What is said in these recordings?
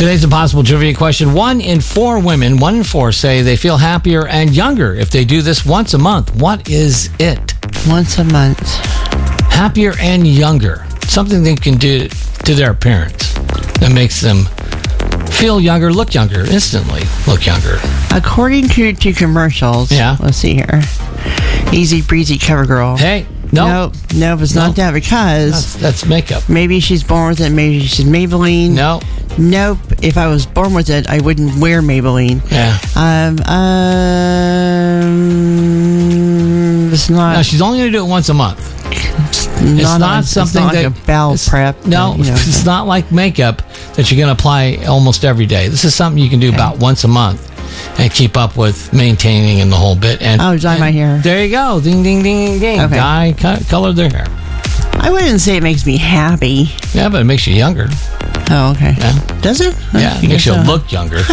Today's impossible trivia question. 1 in 4 women, 1 in 4, say they feel happier and younger if they do this once a month. What is it? Once a month. Happier and younger. Something they can do to their appearance that makes them feel younger, look younger, instantly look younger. According to commercials, Yeah. Let's see here. Easy breezy CoverGirl. Hey, no. Nope, it's not that because That's makeup. maybe she's born with it. Maybe she's Maybelline. No. Nope. If I was born with it, I wouldn't wear Maybelline. Yeah. It's not. No, she's only going to do it once a month. It's not something like that a bowel prep. No, it's not like makeup that you're going to apply almost every day. This is something you can do about once a month and keep up with maintaining and the whole bit. And dye my hair. There you go. Ding, ding, ding, ding, ding. Okay. Dye, color their hair. I wouldn't say it makes me happy. Yeah, but it makes you younger. Oh, okay. Yeah. Does it? Yeah, it makes you look younger.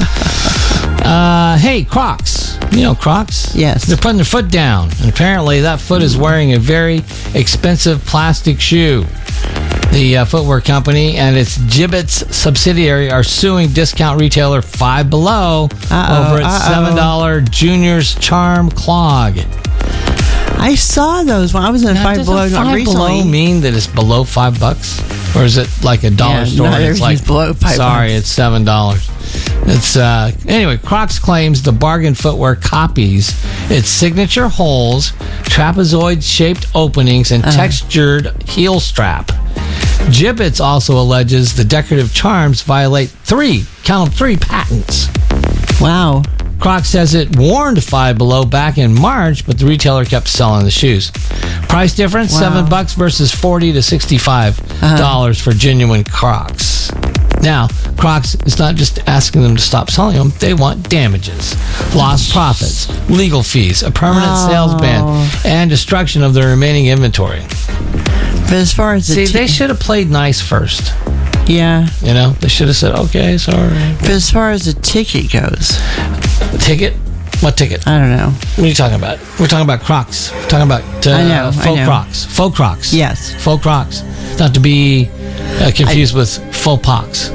Hey, Crocs. You know Crocs? Yes. They're putting their foot down. And apparently that foot is wearing a very expensive plastic shoe. The footwear company and its Jibbitz subsidiary are suing discount retailer Five Below over its $7 Junior's Charm Clog. I saw those when I was in Five Below Does not Five recently. Below mean that it's below $5? Or is it like a dollar store? No, It's like below $5. Sorry, it's $7. It's anyway. Crocs claims the bargain footwear copies its signature holes, trapezoid-shaped openings, and textured heel strap. Jibbitz also alleges the decorative charms violate 3 patents. Wow. Crocs says it warned Five Below back in March, but the retailer kept selling the shoes. Price difference, Wow. $7 versus $40 to $65 for genuine Crocs. Now, Crocs is not just asking them to stop selling them. They want damages, lost profits, legal fees, a permanent sales ban, and destruction of the remaining inventory. But as far as They should have played nice first. yeah. You know, they should have said, okay, sorry. But as far as the ticket goes, Ticket? What ticket? I don't know. What are you talking about? We're talking about Crocs. We're talking about I know. Crocs. Faux Crocs. Yes. Faux Crocs. Not to be confused with faux pox.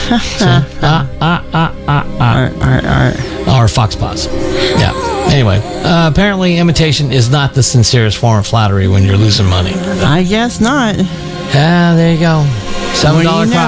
Or fox paws. Yeah. Anyway, apparently imitation is not the sincerest form of flattery when you're losing money. I guess not. There you go. $7 What do you know? Crocs.